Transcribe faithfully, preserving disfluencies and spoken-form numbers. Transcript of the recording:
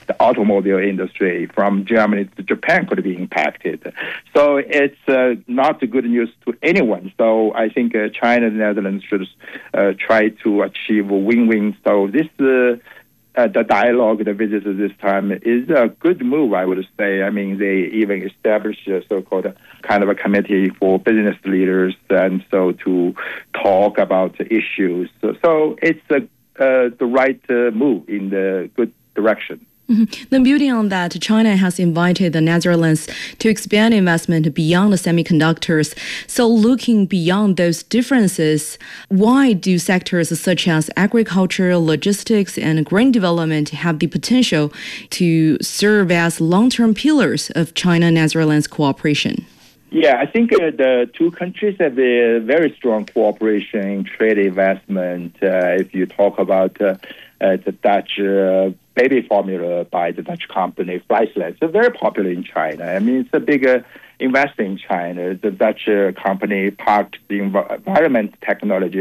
the automobile industry from Germany to Japan could be impacted. So it's uh, not good news to anyone. So I think uh, China and the Netherlands should uh, try to achieve a win-win. So this uh, uh, the dialogue, the visits this time is a good move, I would say. I mean, they even established a so-called kind of a committee for business leaders, and so to talk about the issues. So, so it's a, uh, the right uh, move in the good direction. Mm-hmm. Then building on that, China has invited the Netherlands to expand investment beyond the semiconductors. So looking beyond those differences, why do sectors such as agriculture, logistics, and green development have the potential to serve as long-term pillars of China-Netherlands cooperation? Yeah, I think uh, the two countries have a very strong cooperation in trade investment. Uh, if you talk about uh, uh, the Dutch uh, baby formula by the Dutch company Friesland, it's very popular in China. I mean, it's a big uh, investor in China. The Dutch uh, company parked the env- environment technology